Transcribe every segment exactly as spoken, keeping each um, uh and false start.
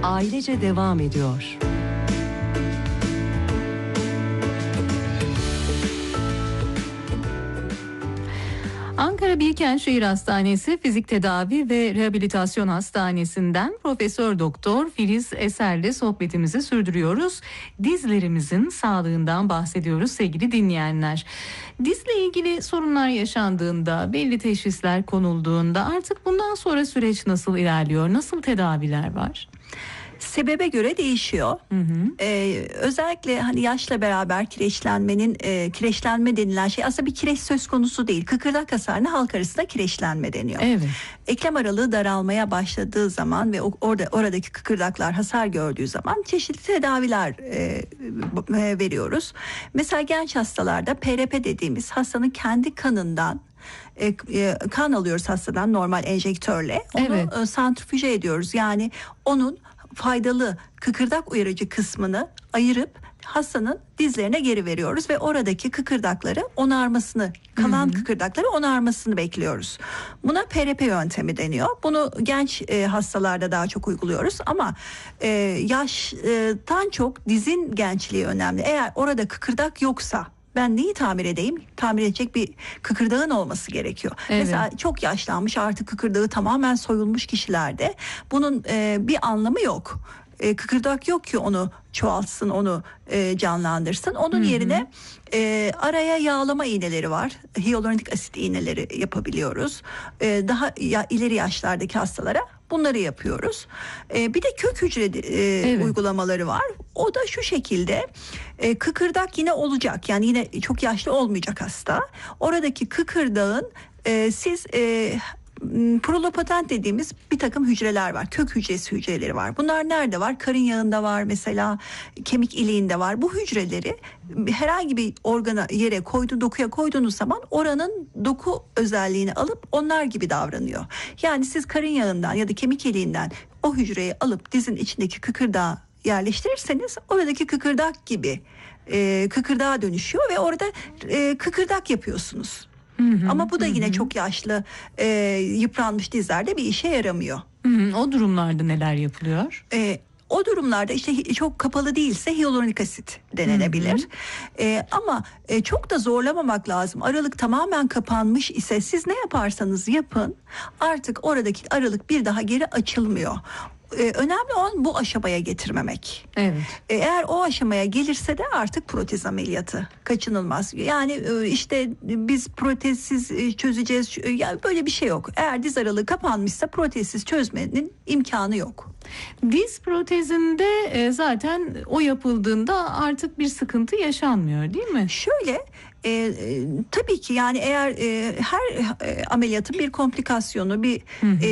ailece devam ediyor. Ankara Bilkent Hastanesi Fizik Tedavi ve Rehabilitasyon Hastanesi'nden Profesör Doktor Filiz Eser'le sohbetimizi sürdürüyoruz. Dizlerimizin sağlığından bahsediyoruz sevgili dinleyenler. Dizle ilgili sorunlar yaşandığında, belli teşhisler konulduğunda artık bundan sonra süreç nasıl ilerliyor? Nasıl tedaviler var? Sebebe göre değişiyor. Hı hı. Ee, özellikle hani yaşla beraber kireçlenmenin e, kireçlenme denilen şey aslında bir kireç söz konusu değil. Kıkırdak hasarına halk arasında kireçlenme deniyor. Evet. Eklem aralığı daralmaya başladığı zaman ve orada oradaki kıkırdaklar hasar gördüğü zaman çeşitli tedaviler e, veriyoruz. Mesela genç hastalarda P R P dediğimiz hastanın kendi kanından E, e, kan alıyoruz hastadan normal enjektörle. Onu evet. e, santrifüje ediyoruz. Yani onun faydalı kıkırdak uyarıcı kısmını ayırıp hastanın dizlerine geri veriyoruz ve oradaki kıkırdakları onarmasını, kalan hı hı. kıkırdakları onarmasını bekliyoruz. Buna P R P yöntemi deniyor. Bunu genç e, hastalarda daha çok uyguluyoruz ama e, yaştan çok dizin gençliği önemli. Eğer orada kıkırdak yoksa ben neyi tamir edeyim? Tamir edecek bir kıkırdağın olması gerekiyor. Evet. Mesela çok yaşlanmış, artık kıkırdağı tamamen soyulmuş kişilerde bunun e, bir anlamı yok. E, kıkırdak yok ki onu çoğaltsın, onu e, canlandırsın. Onun Hı-hı. yerine e, araya yağlama iğneleri var. Hyaluronik asit iğneleri yapabiliyoruz. E, daha ya, ileri yaşlardaki hastalara bunları yapıyoruz. E, bir de kök hücre e, evet. uygulamaları var. O da şu şekilde, e, kıkırdak yine olacak. Yani yine çok yaşlı olmayacak hasta. Oradaki kıkırdağın e, siz e, prolopatent dediğimiz bir takım hücreler var. Kök hücresi hücreleri var. Bunlar nerede var? Karın yağında var mesela, kemik iliğinde var. Bu hücreleri herhangi bir organa, yere koydu, dokuya koyduğunuz zaman oranın doku özelliğini alıp onlar gibi davranıyor. Yani siz karın yağından ya da kemik iliğinden o hücreyi alıp dizin içindeki kıkırdağı yerleştirirseniz oradaki kıkırdak gibi e, kıkırdağa dönüşüyor ve orada e, kıkırdak yapıyorsunuz. Hı hı, Ama bu da yine hı. çok yaşlı e, yıpranmış dizlerde bir işe yaramıyor. Hı hı. O durumlarda neler yapılıyor? E, o durumlarda işte çok kapalı değilse hyaluronik asit denenebilir. Hı hı. E, ama e, çok da zorlamamak lazım. Aralık tamamen kapanmış ise siz ne yaparsanız yapın artık oradaki aralık bir daha geri açılmıyor. Ee, önemli olan bu aşamaya getirmemek. Evet. Ee, eğer o aşamaya gelirse de artık protez ameliyatı kaçınılmaz. Yani işte biz protezsiz çözeceğiz. Yani böyle bir şey yok. Eğer diz aralığı kapanmışsa protezsiz çözmenin imkanı yok. Diz protezinde zaten o yapıldığında artık bir sıkıntı yaşanmıyor, değil mi? Şöyle e, e, tabii ki yani eğer e, her e, ameliyatın bir komplikasyonu, bir hı hı. E,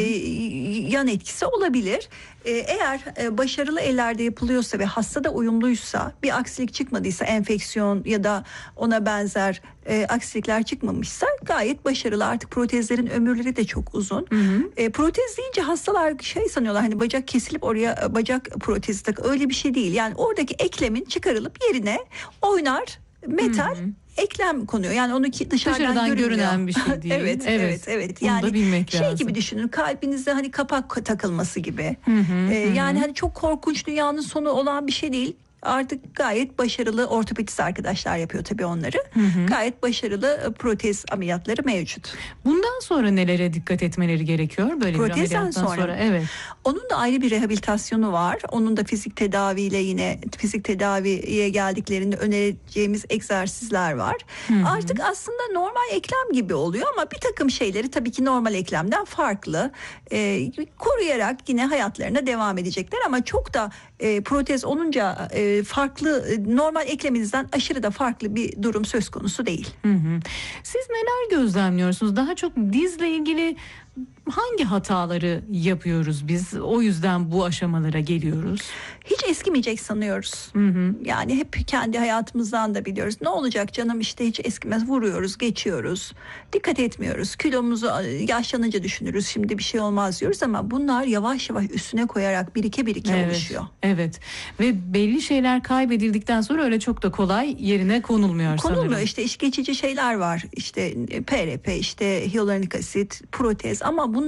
yan etkisi olabilir. E, eğer e, başarılı ellerde yapılıyorsa ve hastada uyumluysa, bir aksilik çıkmadıysa, enfeksiyon ya da ona benzer e, aksilikler çıkmamışsa gayet başarılı. Artık protezlerin ömürleri de çok uzun. Hı hı. E, protez deyince hastalar şey sanıyorlar, hani bacak kesilip oraya bacak protezi tak, öyle bir şey değil. Yani oradaki eklemin çıkarılıp yerine oynar metal hı hı. eklem konuyor. Yani onu ki dışarıdan, dışarıdan görünen bir şey değil. evet, evet, evet, evet. Yani şey lazım. gibi düşünün, kalbinizde hani kapak takılması gibi. Hı hı, ee, hı. Yani hani çok korkunç, dünyanın sonu olan bir şey değil. Artık gayet başarılı ortopedist arkadaşlar yapıyor tabii onları. Hı hı. Gayet başarılı protez ameliyatları mevcut. Bundan sonra nelere dikkat etmeleri gerekiyor böyle Protezden bir ameliyattan sonra? sonra? Evet. Onun da ayrı bir rehabilitasyonu var. Onun da fizik tedaviyle, yine fizik tedaviye geldiklerinde önereceğimiz egzersizler var. Hı hı. Artık aslında normal eklem gibi oluyor ama bir takım şeyleri tabii ki normal eklemden farklı. Ee, koruyarak yine hayatlarına devam edecekler ama çok da e, protez olunca e, farklı, normal ekleminizden aşırı da farklı bir durum söz konusu değil. Hı hı. Siz neler gözlemliyorsunuz? Daha çok dizle ilgili hangi hataları yapıyoruz biz? O yüzden bu aşamalara geliyoruz. Hiç eskimeyecek sanıyoruz. Hı hı. Yani hep kendi hayatımızdan da biliyoruz. Ne olacak canım, işte hiç eskimez, vuruyoruz, geçiyoruz. Dikkat etmiyoruz. Kilomuzu yaşlanınca düşünürüz. Şimdi bir şey olmaz diyoruz ama bunlar yavaş yavaş üstüne koyarak birike birike evet, oluşuyor. Evet. Ve belli şeyler kaybedildikten sonra öyle çok da kolay yerine konulmuyor, konulmuyor sanırım. İşte iş geçici şeyler var. İşte P R P, işte hyaluronik asit, protez, ama bunlar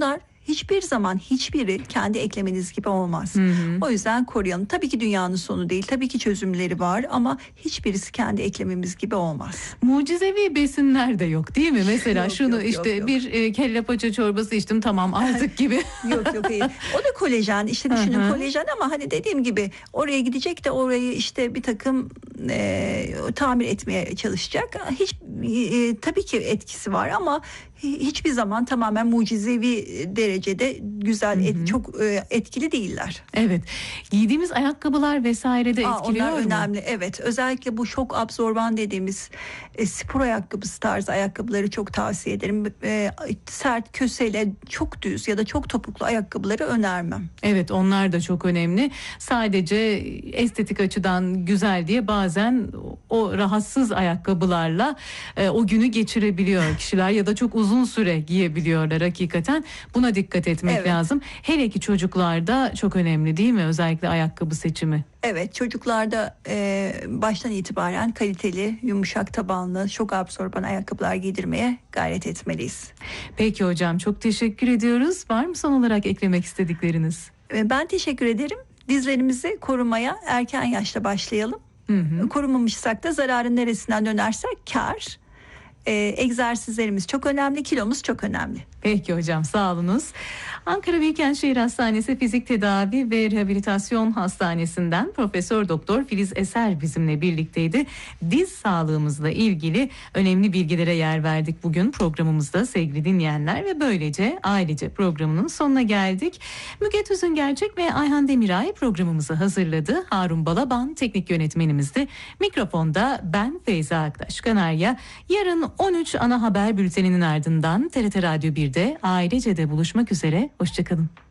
hiçbir zaman hiçbiri kendi eklemeniz gibi olmaz. Hı hı. O yüzden koruyalım. Tabii ki dünyanın sonu değil. Tabii ki çözümleri var ama hiçbirisi kendi eklememiz gibi olmaz. Mucizevi besinler de yok değil mi? Mesela yok, şunu yok, işte yok, yok. bir e, kelle paça çorbası içtim tamam artık gibi. Yok yok hayır. O da kolajen. İşte düşünün Hı-hı. kolajen ama hani dediğim gibi oraya gidecek de orayı işte bir takım e, tamir etmeye çalışacak. Hiç e, tabii ki etkisi var ama hiçbir zaman tamamen mucizevi derecede güzel, et, çok e, etkili değiller. Evet. Giydiğimiz ayakkabılar vesaire de Aa, etkiliyor onlar mu? önemli. Evet. Özellikle bu şok absorban dediğimiz e, spor ayakkabısı tarzı ayakkabıları çok tavsiye ederim. E, sert, kösele, çok düz ya da çok topuklu ayakkabıları önermem. Evet, onlar da çok önemli. Sadece estetik açıdan güzel diye bazen o rahatsız ayakkabılarla e, o günü geçirebiliyor kişiler ya da çok uzun süre giyebiliyorlar hakikaten. Buna dikkat etmek evet. lazım. Hele ki çocuklarda çok önemli değil mi? Özellikle ayakkabı seçimi. Evet, çocuklarda e, baştan itibaren kaliteli, yumuşak tabanlı, şok absorban ayakkabılar giydirmeye gayret etmeliyiz. Peki hocam, çok teşekkür ediyoruz. Var mı son olarak eklemek istedikleriniz? E, ben teşekkür ederim. Dizlerimizi korumaya erken yaşta başlayalım. Hı hı. Korumamışsak da zararın neresinden dönersek kar. Ee, egzersizlerimiz çok önemli, kilomuz çok önemli. Peki hocam, sağ olunuz. Ankara Büyükşehir Hastanesi Fizik Tedavi ve Rehabilitasyon Hastanesi'nden Profesör Doktor Filiz Eser bizimle birlikteydi. Diz sağlığımızla ilgili önemli bilgilere yer verdik bugün programımızda sevgili dinleyenler ve böylece ailece programının sonuna geldik. Müge Tüzüngerçek ve Ayhan Demiray programımızı hazırladı. Harun Balaban teknik yönetmenimizdi. Mikrofonda ben Feyza Aktaş Kanarya. Yarın on üç ana haber bülteninin ardından T R T Radyo bir'de Ailece'de buluşmak üzere. Hoşçakalın.